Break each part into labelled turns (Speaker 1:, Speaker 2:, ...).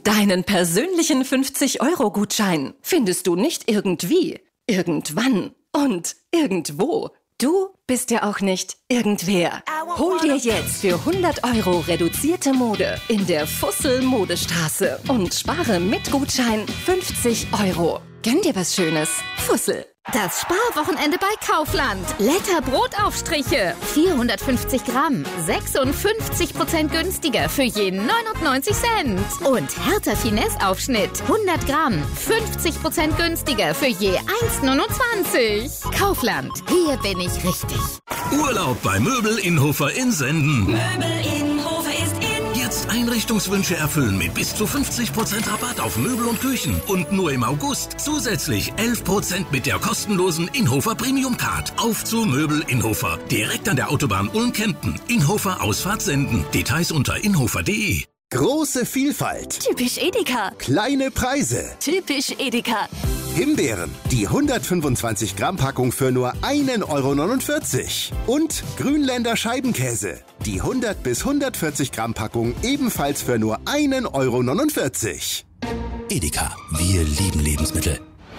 Speaker 1: Deinen persönlichen 50-Euro-Gutschein findest du nicht irgendwie, irgendwann und irgendwo. Du bist ja auch nicht irgendwer. Hol dir jetzt für 100 Euro reduzierte Mode in der Fussel Modestraße und spare mit Gutschein 50 Euro. Gönn dir was Schönes. Fussel.
Speaker 2: Das Sparwochenende bei Kaufland. Letter Brotaufstriche. 450 Gramm. 56% günstiger für je 99 Cent. Und Hertha Finesse Aufschnitt. 100 Gramm. 50% günstiger für je 1,29. Kaufland. Hier bin ich richtig.
Speaker 3: Urlaub bei Möbel Innhofer in Senden.
Speaker 4: Möbel Innhofer ist in.
Speaker 3: Jetzt Einrichtungswünsche erfüllen mit bis zu 50% Rabatt auf Möbel und Küchen. Und nur im August zusätzlich 11% mit der kostenlosen Innhofer Premium Card. Auf zu Möbel Innhofer. Direkt an der Autobahn Ulm-Kempten. Innhofer Ausfahrt Senden. Details unter innhofer.de.
Speaker 5: Große Vielfalt.
Speaker 1: Typisch Edeka.
Speaker 5: Kleine Preise.
Speaker 1: Typisch Edeka.
Speaker 5: Himbeeren, die 125 Gramm Packung für nur 1,49 €. Und Grünländer Scheibenkäse, die 100 bis 140 Gramm Packung ebenfalls für nur 1,49 €.
Speaker 3: Edeka, wir lieben Lebensmittel.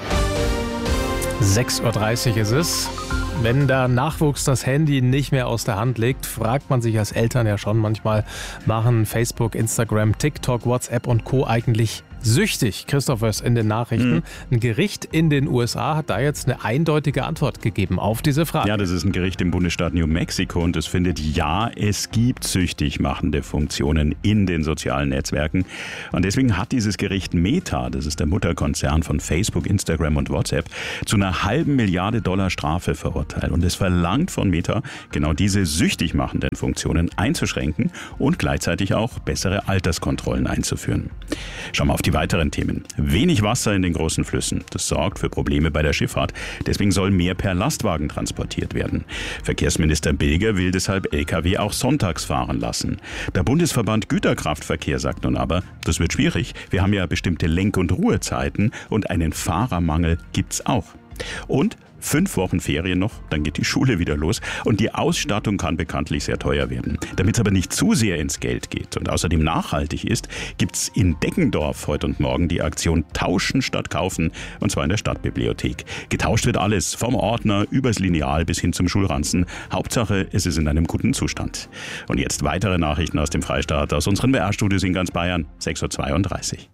Speaker 6: 6:30 Uhr ist es. Wenn der Nachwuchs das Handy nicht mehr aus der Hand legt, fragt man sich als Eltern ja schon manchmal, machen Facebook, Instagram, TikTok, WhatsApp und Co. eigentlich süchtig? Christopher ist in den Nachrichten. Ein Gericht in den USA hat da jetzt eine eindeutige Antwort gegeben auf diese Frage.
Speaker 7: Ja, das ist ein Gericht im Bundesstaat New Mexico und es findet, ja, es gibt süchtig machende Funktionen in den sozialen Netzwerken. Und deswegen hat dieses Gericht Meta, das ist der Mutterkonzern von Facebook, Instagram und WhatsApp, zu einer $500 Milliarden Strafe verurteilt. Und es verlangt von Meta, genau diese süchtig machenden Funktionen einzuschränken und gleichzeitig auch bessere Alterskontrollen einzuführen. Schauen wir auf die weiteren Themen. Wenig Wasser in den großen Flüssen. Das sorgt für Probleme bei der Schifffahrt. Deswegen soll mehr per Lastwagen transportiert werden. Verkehrsminister Bilger will deshalb Lkw auch sonntags fahren lassen. Der Bundesverband Güterkraftverkehr sagt nun aber, das wird schwierig. Wir haben ja bestimmte Lenk- und Ruhezeiten und einen Fahrermangel gibt's auch. Und 5 Wochen Ferien noch, dann geht die Schule wieder los und die Ausstattung kann bekanntlich sehr teuer werden. Damit es aber nicht zu sehr ins Geld geht und außerdem nachhaltig ist, gibt's in Deggendorf heute und morgen die Aktion Tauschen statt Kaufen, und zwar in der Stadtbibliothek. Getauscht wird alles, vom Ordner übers Lineal bis hin zum Schulranzen. Hauptsache, es ist in einem guten Zustand. Und jetzt weitere Nachrichten aus dem Freistaat, aus unseren BR-Studios in ganz Bayern, 6:32 Uhr.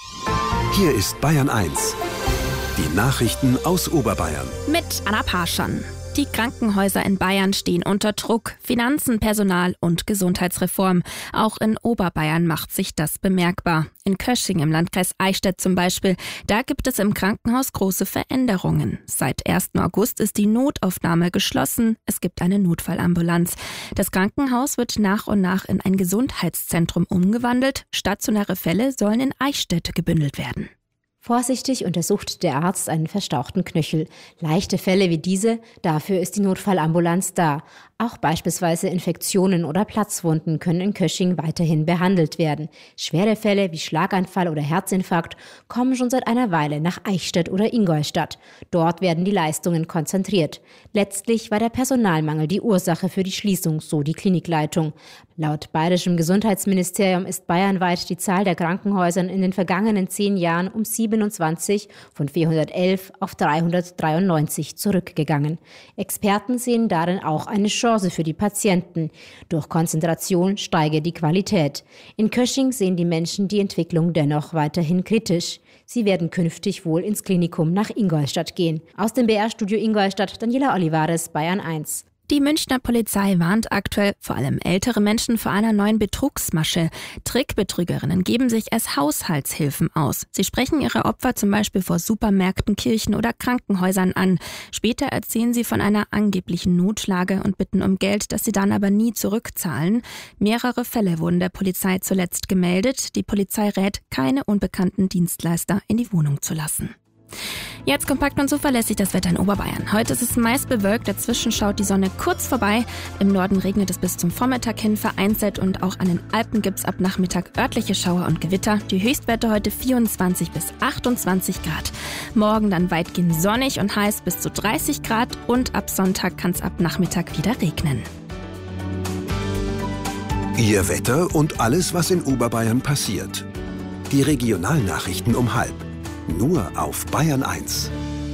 Speaker 8: Hier ist Bayern 1. Die Nachrichten aus Oberbayern.
Speaker 9: Mit Anna Parschan. Die Krankenhäuser in Bayern stehen unter Druck. Finanzen, Personal und Gesundheitsreform. Auch in Oberbayern macht sich das bemerkbar. In Kösching im Landkreis Eichstätt zum Beispiel, da gibt es im Krankenhaus große Veränderungen. Seit 1. August ist die Notaufnahme geschlossen. Es gibt eine Notfallambulanz. Das Krankenhaus wird nach und nach in ein Gesundheitszentrum umgewandelt. Stationäre Fälle sollen in Eichstätt gebündelt werden.
Speaker 10: Vorsichtig untersucht der Arzt einen verstauchten Knöchel. Leichte Fälle wie diese, dafür ist die Notfallambulanz da. Auch beispielsweise Infektionen oder Platzwunden können in Kösching weiterhin behandelt werden. Schwere Fälle wie Schlaganfall oder Herzinfarkt kommen schon seit einer Weile nach Eichstätt oder Ingolstadt. Dort werden die Leistungen konzentriert. Letztlich war der Personalmangel die Ursache für die Schließung, so die Klinikleitung. Laut bayerischem Gesundheitsministerium ist bayernweit die Zahl der Krankenhäuser in den vergangenen 10 Jahren um 27 von 411 auf 393 zurückgegangen. Experten sehen darin auch eine Chance für die Patienten. Durch Konzentration steige die Qualität. In Kösching sehen die Menschen die Entwicklung dennoch weiterhin kritisch. Sie werden künftig wohl ins Klinikum nach Ingolstadt gehen. Aus dem BR-Studio Ingolstadt, Daniela Olivares, Bayern 1.
Speaker 9: Die Münchner Polizei warnt aktuell vor allem ältere Menschen vor einer neuen Betrugsmasche. Trickbetrügerinnen geben sich als Haushaltshilfen aus. Sie sprechen ihre Opfer zum Beispiel vor Supermärkten, Kirchen oder Krankenhäusern an. Später erzählen sie von einer angeblichen Notlage und bitten um Geld, das sie dann aber nie zurückzahlen. Mehrere Fälle wurden der Polizei zuletzt gemeldet. Die Polizei rät, keine unbekannten Dienstleister in die Wohnung zu lassen. Jetzt kompakt und zuverlässig das Wetter in Oberbayern. Heute ist es meist bewölkt, dazwischen schaut die Sonne kurz vorbei. Im Norden regnet es bis zum Vormittag hin vereinzelt und auch an den Alpen gibt es ab Nachmittag örtliche Schauer und Gewitter. Die Höchstwerte heute 24 bis 28 Grad. Morgen dann weitgehend sonnig und heiß bis zu 30 Grad und ab Sonntag kann es ab Nachmittag wieder regnen.
Speaker 8: Ihr Wetter und alles, was in Oberbayern passiert. Die Regionalnachrichten um 12:30. Nur auf Bayern 1.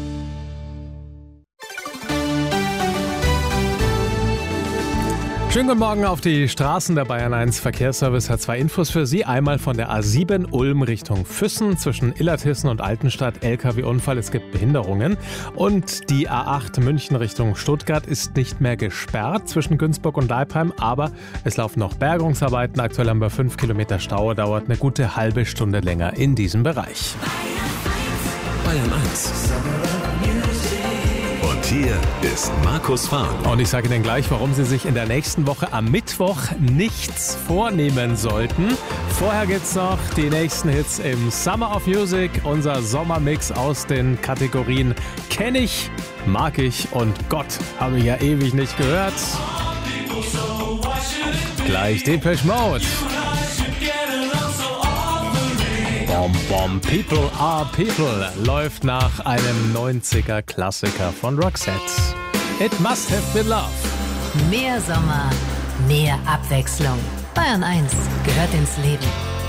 Speaker 6: Schönen guten Morgen auf die Straßen. Der Bayern 1 Verkehrsservice hat 2 Infos für Sie. Einmal von der A7 Ulm Richtung Füssen zwischen Illertissen und Altenstadt. LKW-Unfall, es gibt Behinderungen. Und die A8 München Richtung Stuttgart ist nicht mehr gesperrt zwischen Günzburg und Leipheim. Aber es laufen noch Bergungsarbeiten. Aktuell haben wir 5 Kilometer Stau. Dauert eine gute halbe Stunde länger in diesem Bereich.
Speaker 8: Bayern 1. Und hier ist Markus Fahren.
Speaker 6: Und ich sage Ihnen gleich, warum Sie sich in der nächsten Woche am Mittwoch nichts vornehmen sollten. Vorher gibt's noch die nächsten Hits im Summer of Music, unser Sommermix aus den Kategorien Kenn ich, Mag ich und Gott habe ich ja ewig nicht gehört. Gleich Depeche Mode. Bom Bom People Are People läuft nach einem 90er-Klassiker von Roxette. It Must Have Been Love.
Speaker 11: Mehr Sommer, mehr Abwechslung. Bayern 1 gehört ins Leben.